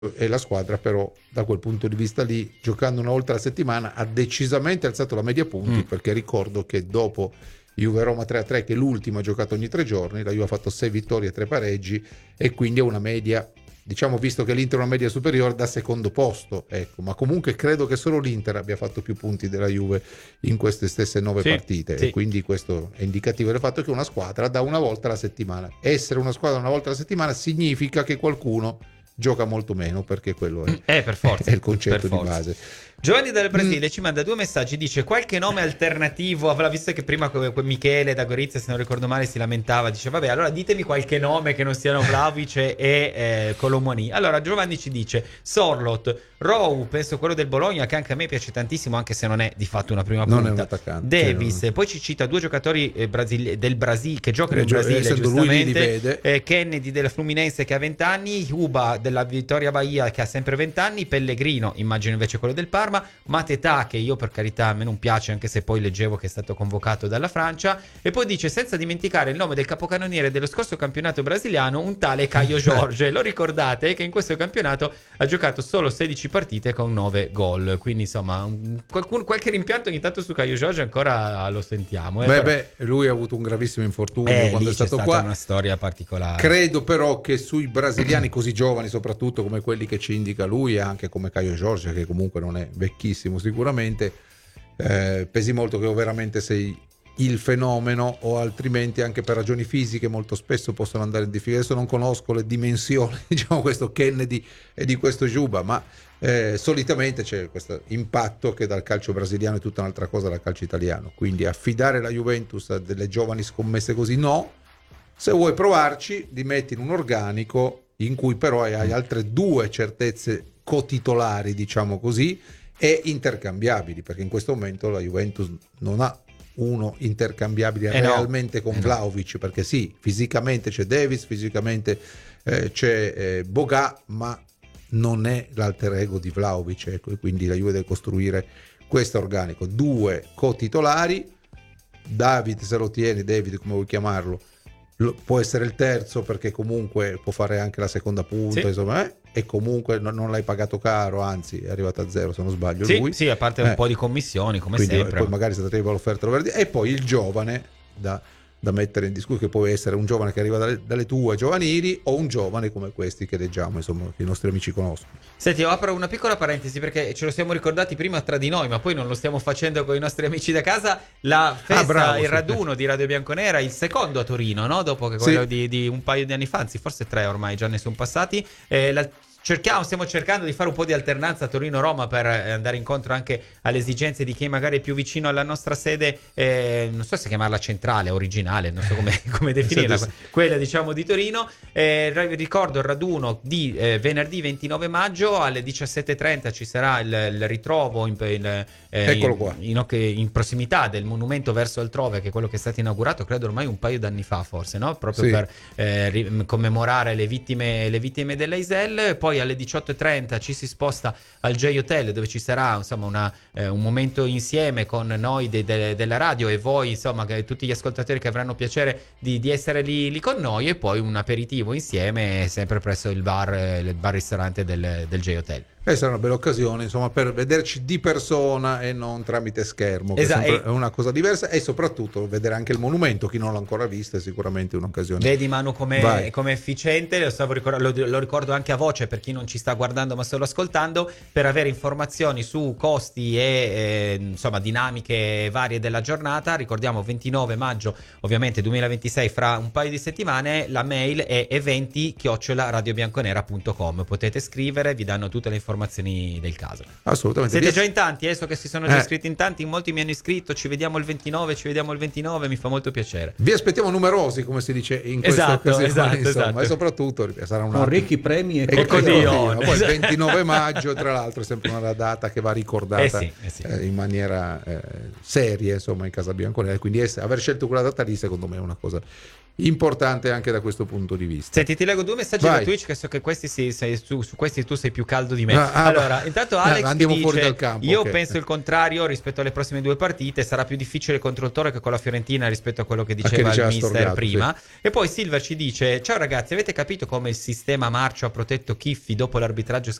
e la squadra però da quel punto di vista lì, giocando una volta alla settimana, ha decisamente alzato la media punti, perché ricordo che dopo Juve-Roma 3-3, che l'ultima ha giocato ogni 3 giorni, la Juve ha fatto 6 vittorie e 3 pareggi, e quindi è una media, diciamo, visto che l'Inter è una media superiore, da secondo posto, ecco. Ma comunque credo che solo l'Inter abbia fatto più punti della Juve in queste stesse 9 partite, e quindi questo è indicativo del fatto che una squadra da una volta alla settimana, essere una squadra una volta alla settimana significa che qualcuno gioca molto meno, perché quello è, per forza, è il concetto di base. Giovanni dal Brasile ci manda 2 messaggi, dice qualche nome alternativo, avrà visto che prima Michele da Gorizia, se non ricordo male, si lamentava, dice vabbè, allora ditemi qualche nome che non siano Vlahovic e Colomoni. Allora Giovanni ci dice Sorlot, Rou, penso quello del Bologna, che anche a me piace tantissimo, anche se non è di fatto una prima punta, non è un attaccante, Davis, poi ci cita 2 giocatori del Brasile, che giocano in Brasile, giustamente, Kennedy della Fluminense che ha 20 anni, Uba della Vittoria Bahia che ha sempre 20 anni, Pellegrino immagino invece quello del Parma, Matetà, che io per carità a me non piace, anche se poi leggevo che è stato convocato dalla Francia, e poi dice senza dimenticare il nome del capocannoniere dello scorso campionato brasiliano, un tale Caio Jorge. Lo ricordate che in questo campionato ha giocato solo 16 partite con 9 gol, quindi insomma qualche rimpianto ogni tanto su Caio Jorge ancora lo sentiamo. Lui ha avuto un gravissimo infortunio quando è stato qua, una storia particolare. Credo però che sui brasiliani così giovani, soprattutto come quelli che ci indica lui, anche come Caio Jorge, che comunque non è vecchissimo sicuramente, pesi molto che o veramente sei il fenomeno, o altrimenti anche per ragioni fisiche molto spesso possono andare in difficoltà. Adesso non conosco le dimensioni, diciamo, questo Kennedy e di questo Juba, ma solitamente c'è questo impatto che dal calcio brasiliano è tutta un'altra cosa dal calcio italiano, quindi affidare la Juventus a delle giovani scommesse così no. Se vuoi provarci, li metti in un organico in cui però hai altre 2 certezze cotitolari, diciamo così, e intercambiabili, perché in questo momento la Juventus non ha uno intercambiabile realmente con Vlahovic, perché sì, fisicamente c'è Davis, fisicamente c'è Boga, ma non è l'alter ego di Vlahovic, ecco, e quindi la Juve deve costruire questo organico. 2 cotitolari, David se lo tieni, David come vuoi chiamarlo, può essere il terzo, perché comunque può fare anche la seconda punta, insomma, e comunque non l'hai pagato caro, anzi è arrivato a 0 se non sbaglio lui. Sì, a parte un po' di commissioni come quindi, sempre. Poi magari se ti arriva l'offerta e poi il giovane da mettere in discussione, che può essere un giovane che arriva dalle tue giovanili, o un giovane come questi che leggiamo, insomma, che i nostri amici conoscono. Senti, io apro una piccola parentesi, perché ce lo siamo ricordati prima tra di noi, ma poi non lo stiamo facendo con i nostri amici da casa. La festa, il raduno di Radio Bianconera, il secondo a Torino, no? Dopo che quello di un paio di anni fa, anzi forse 3 ormai, già ne sono passati. Stiamo cercando di fare un po' di alternanza Torino-Roma per andare incontro anche alle esigenze di chi magari è più vicino alla nostra sede, non so se chiamarla centrale, originale, non so come definirla, quella diciamo di Torino. Ricordo il raduno di venerdì 29 maggio alle 17:30 ci sarà il ritrovo in prossimità del monumento verso altrove, che è quello che è stato inaugurato credo ormai un paio d'anni fa forse, no? Proprio per commemorare le vittime dell'Aisel. Poi alle 18:30 ci si sposta al J Hotel, dove ci sarà insomma un momento insieme con noi della radio e voi, insomma, tutti gli ascoltatori che avranno piacere di essere lì con noi, e poi un aperitivo insieme sempre presso il bar ristorante del J Hotel. Sarà una bella occasione, insomma, per vederci di persona e non tramite schermo, che è una cosa diversa, e soprattutto vedere anche il monumento. Chi non l'ha ancora visto è sicuramente un'occasione. Vedi Manu come efficiente, lo ricordo anche a voce per chi non ci sta guardando ma solo ascoltando, per avere informazioni su costi e insomma dinamiche varie della giornata. Ricordiamo 29 maggio ovviamente 2026, fra un paio di settimane. La mail è eventi@radiobianconera.com, potete scrivere, vi danno tutte le informazioni del caso. Assolutamente. Siete già in tanti, so che si sono già iscritti in tanti, molti mi hanno iscritto, ci vediamo il 29, mi fa molto piacere. Vi aspettiamo numerosi, come si dice in questa occasione, insomma, e soprattutto sarà con ricchi premi e cotillon. Poi il 29 maggio, tra l'altro, è sempre una data che va ricordata in maniera seria, insomma, in Casa Bianconera, quindi aver scelto quella data lì secondo me è una cosa importante anche da questo punto di vista. Senti, ti leggo 2 messaggi da Twitch, che so che questi su questi tu sei più caldo di me. Allora, intanto Alex andiamo dice, fuori dal campo. Io penso il contrario rispetto alle prossime 2 partite, sarà più difficile contro il Toro che con la Fiorentina rispetto a quello che diceva il mister prima. Sì. E poi Silver ci dice: ciao ragazzi, avete capito come il sistema marcio ha protetto Chiffi dopo l'arbitraggio